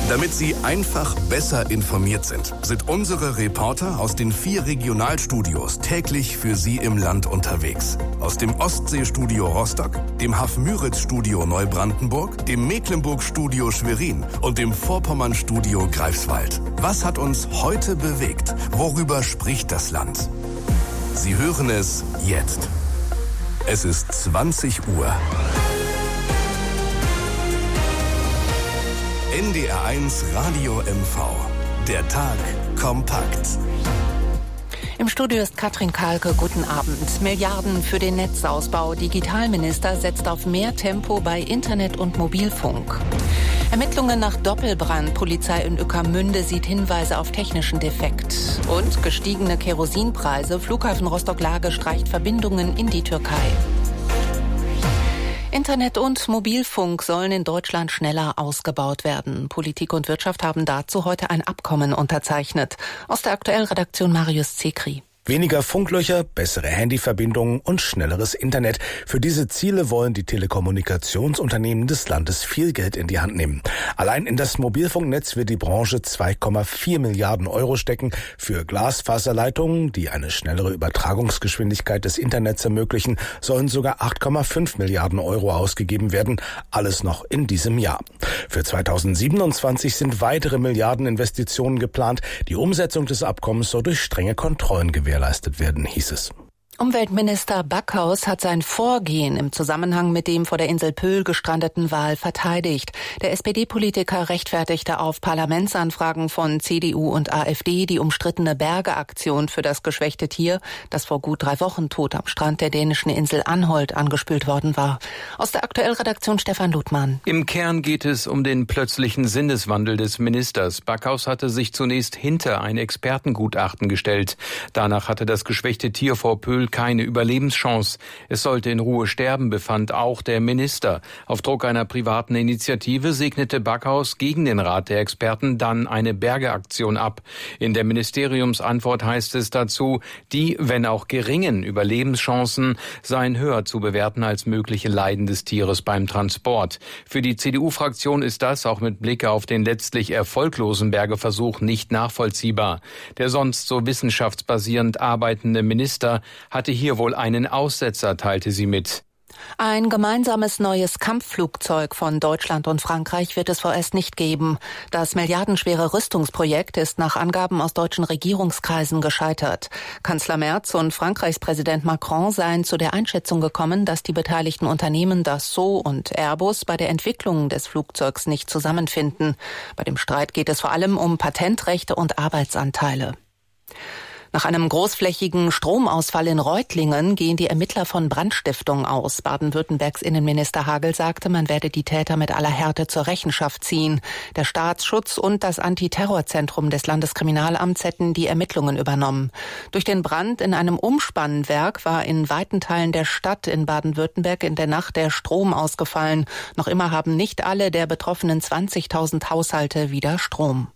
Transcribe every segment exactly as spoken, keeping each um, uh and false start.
Damit Sie einfach besser informiert sind, sind unsere Reporter aus den vier Regionalstudios täglich für Sie im Land unterwegs. Aus dem Ostseestudio Rostock, dem Hafmüritz-Studio Neubrandenburg, dem Mecklenburg-Studio Schwerin und dem Vorpommern-Studio Greifswald. Was hat uns heute bewegt? Worüber spricht das Land? Sie hören es jetzt. Es ist zwanzig Uhr. N D R eins Radio M V. Der Tag kompakt. Im Studio ist Katrin Kahlke. Guten Abend. Milliarden für den Netzausbau. Digitalminister setzt auf mehr Tempo bei Internet und Mobilfunk. Ermittlungen nach Doppelbrand. Polizei in Ueckermünde sieht Hinweise auf technischen Defekt. Und gestiegene Kerosinpreise. Flughafen Rostock-Lage streicht Verbindungen in die Türkei. Internet und Mobilfunk sollen in Deutschland schneller ausgebaut werden. Politik und Wirtschaft haben dazu heute ein Abkommen unterzeichnet. Aus der Aktuellredaktion Marius Zekri. Weniger Funklöcher, bessere Handyverbindungen und schnelleres Internet. Für diese Ziele wollen die Telekommunikationsunternehmen des Landes viel Geld in die Hand nehmen. Allein in das Mobilfunknetz wird die Branche zwei Komma vier Milliarden Euro stecken. Für Glasfaserleitungen, die eine schnellere Übertragungsgeschwindigkeit des Internets ermöglichen, sollen sogar acht Komma fünf Milliarden Euro ausgegeben werden. Alles noch in diesem Jahr. Für zweitausendsiebenundzwanzig sind weitere Milliardeninvestitionen geplant. Die Umsetzung des Abkommens soll durch strenge Kontrollen gewährleistet werden, hieß es. Umweltminister Backhaus hat sein Vorgehen im Zusammenhang mit dem vor der Insel Pöhl gestrandeten Wal verteidigt. Der S P D-Politiker rechtfertigte auf Parlamentsanfragen von C D U und A f D die umstrittene Bergeaktion für das geschwächte Tier, das vor gut drei Wochen tot am Strand der dänischen Insel Anholt angespült worden war. Aus der Aktuellredaktion Stefan Ludmann. Im Kern geht es um den plötzlichen Sinneswandel des Ministers. Backhaus hatte sich zunächst hinter ein Expertengutachten gestellt. Danach hatte das geschwächte Tier vor Pöhl keine Überlebenschance. Es sollte in Ruhe sterben, befand auch der Minister. Auf Druck einer privaten Initiative segnete Backhaus gegen den Rat der Experten dann eine Bergeaktion ab. In der Ministeriumsantwort heißt es dazu, die, wenn auch geringen Überlebenschancen seien höher zu bewerten als mögliche Leiden des Tieres beim Transport. Für die C D U-Fraktion ist das auch mit Blick auf den letztlich erfolglosen Bergeversuch nicht nachvollziehbar. Der sonst so wissenschaftsbasierend arbeitende Minister hatte hier wohl einen Aussetzer, teilte sie mit. Ein gemeinsames neues Kampfflugzeug von Deutschland und Frankreich wird es vorerst nicht geben. Das milliardenschwere Rüstungsprojekt ist nach Angaben aus deutschen Regierungskreisen gescheitert. Kanzler Merz und Frankreichs Präsident Macron seien zu der Einschätzung gekommen, dass die beteiligten Unternehmen Dassault und Airbus bei der Entwicklung des Flugzeugs nicht zusammenfinden. Bei dem Streit geht es vor allem um Patentrechte und Arbeitsanteile. Nach einem großflächigen Stromausfall in Reutlingen gehen die Ermittler von Brandstiftung aus. Baden-Württembergs Innenminister Hagel sagte, man werde die Täter mit aller Härte zur Rechenschaft ziehen. Der Staatsschutz und das Antiterrorzentrum des Landeskriminalamts hätten die Ermittlungen übernommen. Durch den Brand in einem Umspannwerk war in weiten Teilen der Stadt in Baden-Württemberg in der Nacht der Strom ausgefallen. Noch immer haben nicht alle der betroffenen zwanzigtausend Haushalte wieder Strom.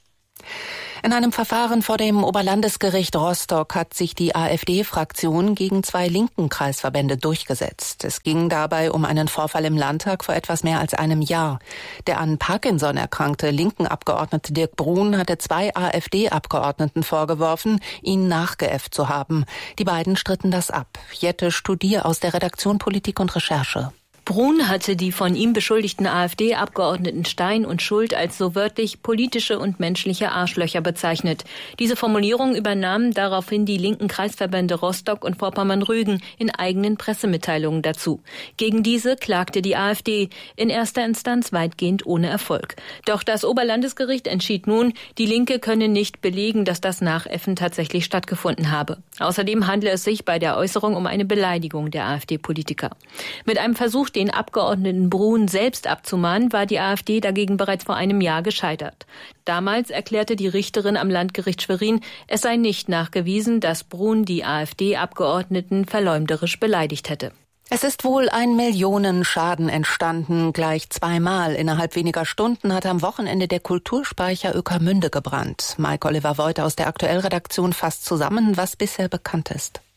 In einem Verfahren vor dem Oberlandesgericht Rostock hat sich die A f D-Fraktion gegen zwei linken Kreisverbände durchgesetzt. Es ging dabei um einen Vorfall im Landtag vor etwas mehr als einem Jahr. Der an Parkinson erkrankte linken Abgeordnete Dirk Brun hatte zwei A f D-Abgeordneten vorgeworfen, ihn nachgeäfft zu haben. Die beiden stritten das ab. Jette Studier aus der Redaktion Politik und Recherche. Brun hatte die von ihm beschuldigten A f D-Abgeordneten Stein und Schuld als so wörtlich politische und menschliche Arschlöcher bezeichnet. Diese Formulierung übernahmen daraufhin die linken Kreisverbände Rostock und Vorpommern-Rügen in eigenen Pressemitteilungen dazu. Gegen diese klagte die A f D, in erster Instanz weitgehend ohne Erfolg. Doch das Oberlandesgericht entschied nun, die Linke könne nicht belegen, dass das Nachäffen tatsächlich stattgefunden habe. Außerdem handle es sich bei der Äußerung um eine Beleidigung der A f D-Politiker. Mit einem Versuch, den Abgeordneten Brun selbst abzumahnen, war die A f D dagegen bereits vor einem Jahr gescheitert. Damals erklärte die Richterin am Landgericht Schwerin, es sei nicht nachgewiesen, dass Brun die A f D-Abgeordneten verleumderisch beleidigt hätte. Es ist wohl ein Millionenschaden entstanden, gleich zweimal. Innerhalb weniger Stunden hat am Wochenende der Kulturspeicher Ueckermünde gebrannt. Mike Oliver Voigt aus der Aktuellredaktion fasst zusammen, was bisher bekannt ist.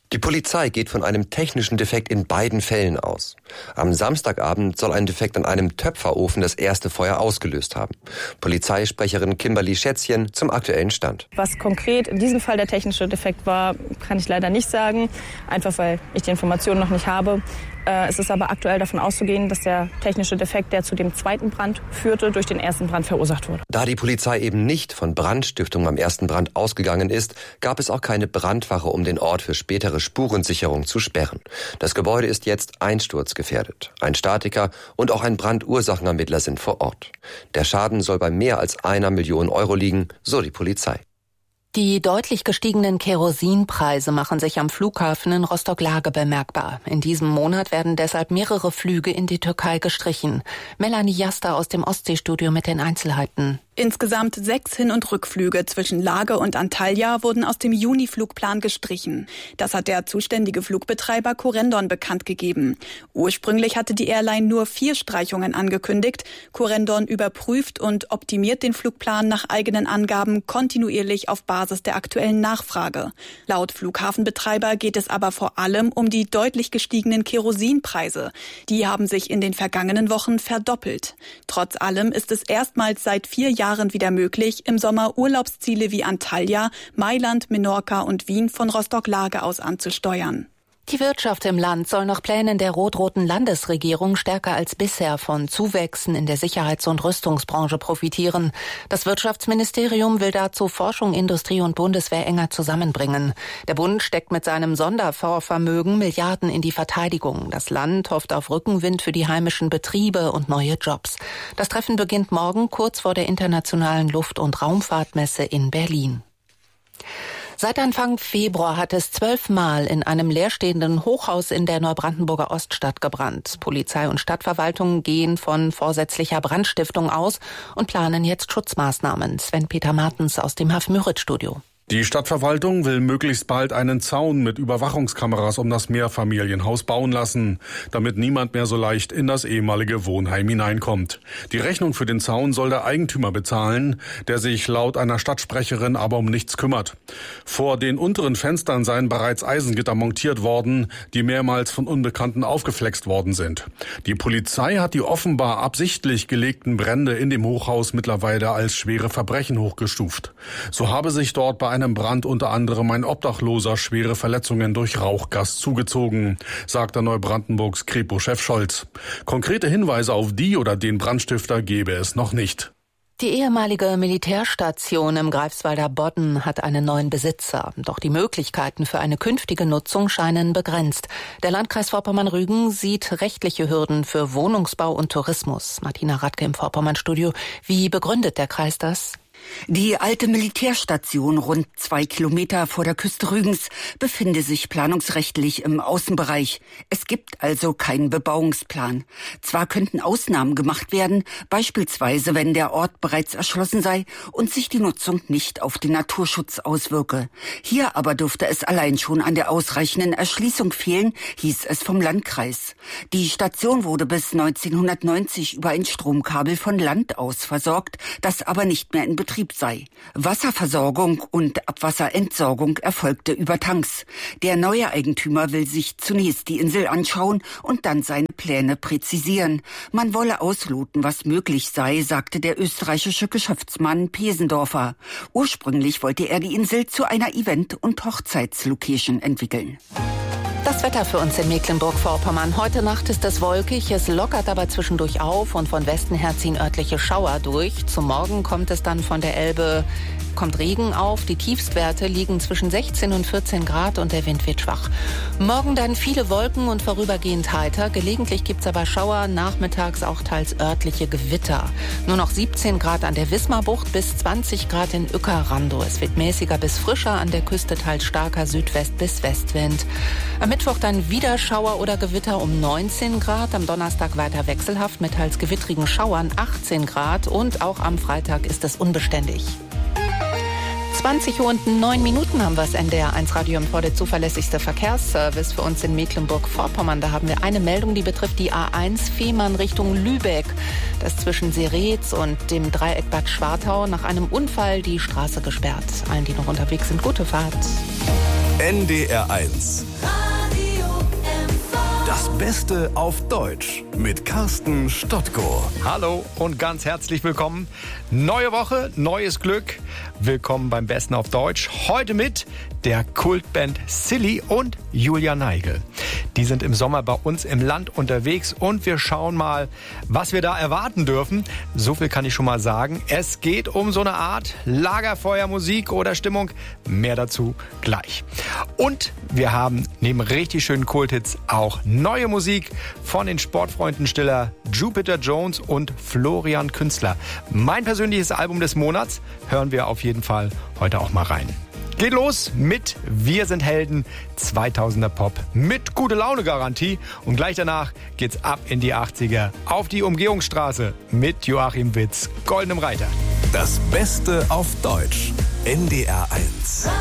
Die Polizei geht von einem technischen Defekt in beiden Fällen aus. Am Samstagabend soll ein Defekt an einem Töpferofen das erste Feuer ausgelöst haben. Polizeisprecherin Kimberly Schätzchen zum aktuellen Stand. Was konkret in diesem Fall der technische Defekt war, kann ich leider nicht sagen, einfach weil ich die Informationen noch nicht habe. Es ist aber aktuell davon auszugehen, dass der technische Defekt, der zu dem zweiten Brand führte, durch den ersten Brand verursacht wurde. Da die Polizei eben nicht von Brandstiftung am ersten Brand ausgegangen ist, gab es auch keine Brandwache, um den Ort für spätere Spurensicherung zu sperren. Das Gebäude ist jetzt einsturzgefährdet. Ein Statiker und auch ein Brandursachenermittler sind vor Ort. Der Schaden soll bei mehr als einer Million Euro liegen, so die Polizei. Die deutlich gestiegenen Kerosinpreise machen sich am Flughafen in Rostock-Lage bemerkbar. In diesem Monat werden deshalb mehrere Flüge in die Türkei gestrichen. Melanie Jaster aus dem Ostseestudio mit den Einzelheiten. Insgesamt sechs Hin- und Rückflüge zwischen Lage und Antalya wurden aus dem Juni-Flugplan gestrichen. Das hat der zuständige Flugbetreiber Corendon bekannt gegeben. Ursprünglich hatte die Airline nur vier Streichungen angekündigt. Corendon überprüft und optimiert den Flugplan nach eigenen Angaben kontinuierlich auf Basis der aktuellen Nachfrage. Laut Flughafenbetreiber geht es aber vor allem um die deutlich gestiegenen Kerosinpreise. Die haben sich in den vergangenen Wochen verdoppelt. Trotz allem ist es erstmals seit vier Jahren wieder möglich, im Sommer Urlaubsziele wie Antalya, Mailand, Menorca und Wien von Rostock-Lage aus anzusteuern. Die Wirtschaft im Land soll nach Plänen der rot-roten Landesregierung stärker als bisher von Zuwächsen in der Sicherheits- und Rüstungsbranche profitieren. Das Wirtschaftsministerium will dazu Forschung, Industrie und Bundeswehr enger zusammenbringen. Der Bund steckt mit seinem Sonderfondsvermögen Milliarden in die Verteidigung. Das Land hofft auf Rückenwind für die heimischen Betriebe und neue Jobs. Das Treffen beginnt morgen kurz vor der Internationalen Luft- und Raumfahrtmesse in Berlin. Seit Anfang Februar hat es zwölfmal in einem leerstehenden Hochhaus in der Neubrandenburger Oststadt gebrannt. Polizei und Stadtverwaltung gehen von vorsätzlicher Brandstiftung aus und planen jetzt Schutzmaßnahmen. Sven-Peter Martens aus dem Hafmüritz-Studio. Die Stadtverwaltung will möglichst bald einen Zaun mit Überwachungskameras um das Mehrfamilienhaus bauen lassen, damit niemand mehr so leicht in das ehemalige Wohnheim hineinkommt. Die Rechnung für den Zaun soll der Eigentümer bezahlen, der sich laut einer Stadtsprecherin aber um nichts kümmert. Vor den unteren Fenstern seien bereits Eisengitter montiert worden, die mehrmals von Unbekannten aufgeflext worden sind. Die Polizei hat die offenbar absichtlich gelegten Brände in dem Hochhaus mittlerweile als schwere Verbrechen hochgestuft. So habe sich dort bei einem Brand unter anderem ein Obdachloser schwere Verletzungen durch Rauchgas zugezogen, sagte Neubrandenburgs Kripo-Chef Scholz. Konkrete Hinweise auf die oder den Brandstifter gebe es noch nicht. Die ehemalige Militärstation im Greifswalder Bodden hat einen neuen Besitzer. Doch die Möglichkeiten für eine künftige Nutzung scheinen begrenzt. Der Landkreis Vorpommern-Rügen sieht rechtliche Hürden für Wohnungsbau und Tourismus. Martina Radke im Vorpommern-Studio. Wie begründet der Kreis das? Die alte Militärstation, rund zwei Kilometer vor der Küste Rügens, befinde sich planungsrechtlich im Außenbereich. Es gibt also keinen Bebauungsplan. Zwar könnten Ausnahmen gemacht werden, beispielsweise wenn der Ort bereits erschlossen sei und sich die Nutzung nicht auf den Naturschutz auswirke. Hier aber dürfte es allein schon an der ausreichenden Erschließung fehlen, hieß es vom Landkreis. Die Station wurde bis neunzehnhundertneunzig über ein Stromkabel von Land aus versorgt, das aber nicht mehr in Betrieb sei. Wasserversorgung und Abwasserentsorgung erfolgte über Tanks. Der neue Eigentümer will sich zunächst die Insel anschauen und dann seine Pläne präzisieren. Man wolle ausloten, was möglich sei, sagte der österreichische Geschäftsmann Pesendorfer. Ursprünglich wollte er die Insel zu einer Event- und Hochzeitslocation entwickeln. Das Wetter für uns in Mecklenburg-Vorpommern. Heute Nacht ist es wolkig, es lockert aber zwischendurch auf und von Westen her ziehen örtliche Schauer durch. Zum Morgen kommt es dann von der Elbe, kommt Regen auf. Die Tiefstwerte liegen zwischen sechzehn und vierzehn Grad und der Wind wird schwach. Morgen dann viele Wolken und vorübergehend heiter. Gelegentlich gibt es aber Schauer, nachmittags auch teils örtliche Gewitter. Nur noch siebzehn Grad an der Wismarbucht bis zwanzig Grad in Uecker-Randow. Es wird mäßiger bis frischer, an der Küste teils starker Südwest- bis Westwind. Am Mittwoch dann wieder Schauer oder Gewitter um neunzehn Grad. Am Donnerstag weiter wechselhaft mit teils gewittrigen Schauern achtzehn Grad. Und auch am Freitag ist es unbeständig. zwanzig Uhr und neun Minuten haben wir das N D R eins Radio M V, der zuverlässigste Verkehrsservice für uns in Mecklenburg-Vorpommern. Da haben wir eine Meldung, die betrifft die A eins Fehmarn Richtung Lübeck. Das ist zwischen Seretz und dem Dreieck Bad Schwartau nach einem Unfall die Straße gesperrt. Allen, die noch unterwegs sind, gute Fahrt. N D R eins. Das Beste auf Deutsch mit Carsten Stottko. Hallo und ganz herzlich willkommen. Neue Woche, neues Glück. Willkommen beim Besten auf Deutsch. Heute mit der Kultband Silly und Julia Neigel. Die sind im Sommer bei uns im Land unterwegs und wir schauen mal, was wir da erwarten dürfen. So viel kann ich schon mal sagen. Es geht um so eine Art Lagerfeuermusik oder Stimmung. Mehr dazu gleich. Und wir haben neben richtig schönen Kulthits auch neue Musik von den Sportfreunden Stiller Jupiter Jones und Florian Künstler. Mein persönliches Album des Monats hören wir auf jeden Fall heute auch mal rein. Geht los mit Wir sind Helden, zweitausender Pop mit gute Laune Garantie. Und gleich danach geht's ab in die achtziger auf die Umgehungsstraße mit Joachim Witz, Goldenem Reiter. Das Beste auf Deutsch. N D R eins.